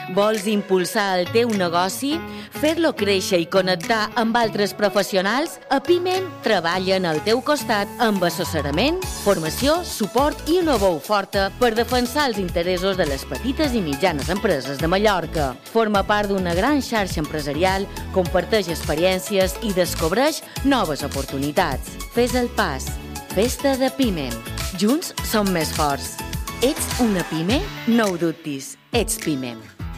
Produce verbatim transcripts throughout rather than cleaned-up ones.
Vols impulsar el teu negoci? Fer-lo créixer i connectar amb altres professionals? A Pimem treballen al teu costat amb assessorament, formació, suport i una veu forta per defensar els interessos de les petites i mitjanes empreses de Mallorca. Forma part d'una gran xarxa empresarial, comparteix experiències i descobreix noves oportunitats. Fes el pas. Festa de Pimem. Junts som més forts. Ets una pime? No ho dubtis. Ets Pimem.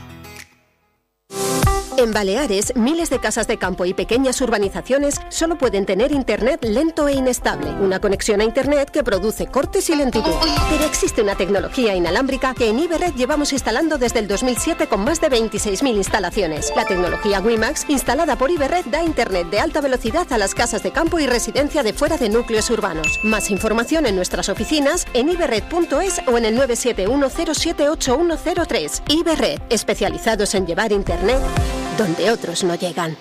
En Baleares, miles de casas de campo y pequeñas urbanizaciones solo pueden tener internet lento e inestable, una conexión a internet que produce cortes y lentitud. Pero existe una tecnología inalámbrica que en Iberred llevamos instalando desde el dos mil siete con más de veintiséis mil instalaciones. La tecnología WiMAX, instalada por Iberred, da internet de alta velocidad a las casas de campo y residencia de fuera de núcleos urbanos. Más información en nuestras oficinas, en iberred punto es o en el nueve siete uno cero siete ocho uno cero tres. Iberred, especializados en llevar internet donde otros no llegan.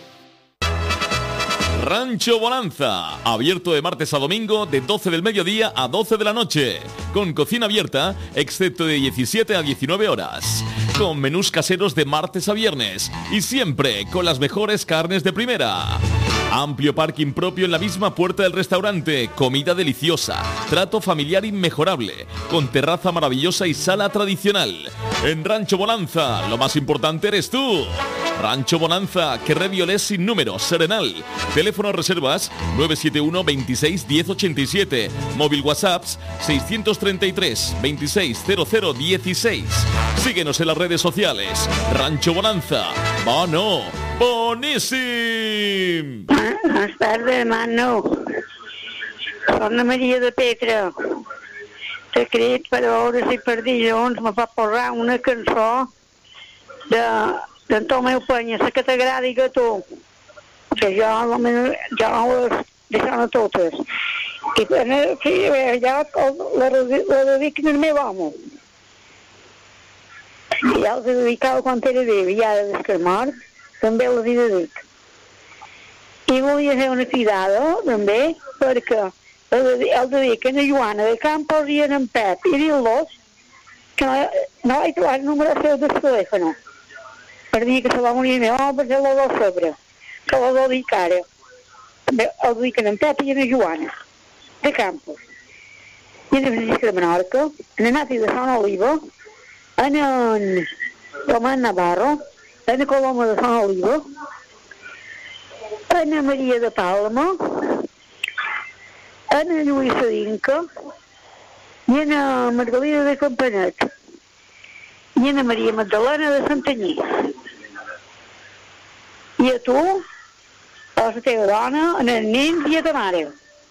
Rancho Bonanza, abierto de martes a domingo de doce del mediodía a doce de la noche, con cocina abierta, excepto de diecisiete a diecinueve horas, con menús caseros de martes a viernes y siempre con las mejores carnes de primera. Amplio parking propio en la misma puerta del restaurante, comida deliciosa, trato familiar inmejorable, con terraza maravillosa y sala tradicional. En Rancho Bonanza, lo más importante eres tú. Rancho Bonanza, Carrer Violés sin número, Serenal. Teléfono reservas nueve siete uno veintiséis diez ochenta y siete. Móvil WhatsApps seiscientos treinta y tres veintiséis cero cero dieciséis. Síguenos en las redes sociales. Rancho Bonanza. ¡Bueno! ¡Boníssim! Buenas tardes, hermano. Soy María de Petra. T'he crit per veure si per dilluns me fa posar una cançó de d'en Tomeu Penya, la que t'agradi a tu, que jo, jo les deixant a totes. I que ja la, la dediquen al meu home. I ja els dedicava quan era viu, i ara des que és mort, també les hi dedic. I volia fer una cridada, també, perquè el dediquen a Joana de Campos i en Pep, i dir-los que no, no vaig trobar el número seu del telèfon, per dir que se va morir el meu home per ser la del febre, que la dedicara. També el dediquen en Pep i en Joana de Campos. I en Francisca de Menorca, en Nati de Sant Oliva, en en Roman Navarro, en Coloma de Sant Oliva, en Maria de Palma, en Lluïsa d'Inca, i en Margalida de Campanet, i en Maria Magdalena de Santanyí. I a tu, a la teva dona, en el nen i a ta mare.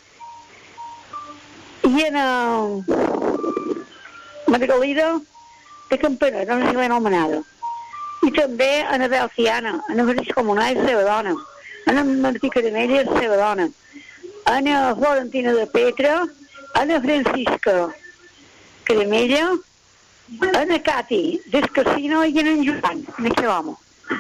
I en Margalida de Campanet, no sé si l'he anomenada. I també en Abel Ciana, en Francisco Monà i la seva dona, en Martí Caramella i la seva dona, en Florentina de Petra, en Francisca Caramella, en Cati del Casino i en Joan, en aquest home.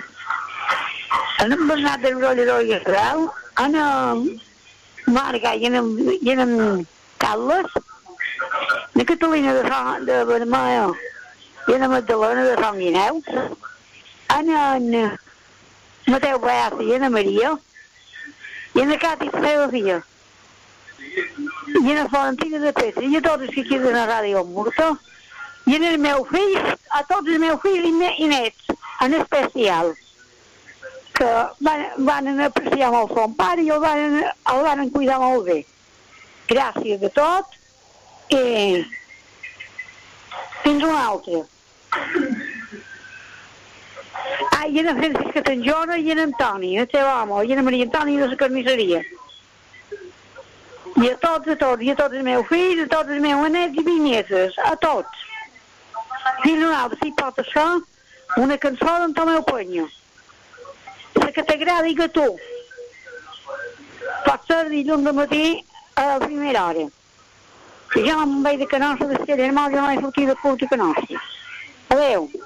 En Bernat de Rolleró i Israel, en Marga i en Carles, en Catalina de Vermella i en Magdalena de Sant Guineu, en Mateu Beat i en Maria, i en Cati la seva filla, i en Florentina de Petra, i a tots els que queden a Ràdio Murta, i en el meu fill, a tots els meus fills i nets, en especial, que van, van apreciar molt son pare i el van, el van cuidar molt bé. Gràcies de tot i fins una altra. Ah, i en Francisca Tanjona i en Antoni, el teu home, i en Maria Antoni de la carnisseria. I a tots, a tots, i a tots els meus fills, a tots els meus nets i bisnietes, a tots. Fins una altra, si pot ser, una cançó d'en Tomeu Penya. La que t'agradi a tu. Pot ser dilluns de matí a la primera hora. Que jo me'n vaig de Canossa, de Cellera, jo no vaig sortir de curt de Canossa. Adéu.